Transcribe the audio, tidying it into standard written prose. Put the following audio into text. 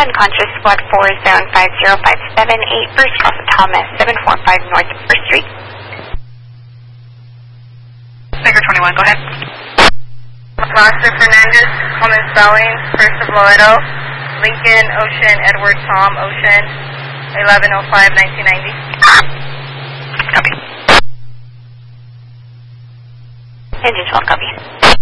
unconscious flight 4750578, Bruce Cross Thomas, 745 North 1st Street. Figure 21, go ahead. Master Fernandez, Clemens Spelling, First of Loreto, Lincoln, Ocean, Edward, Tom, Ocean, 1105-1990. Copy. Engine 12, copy.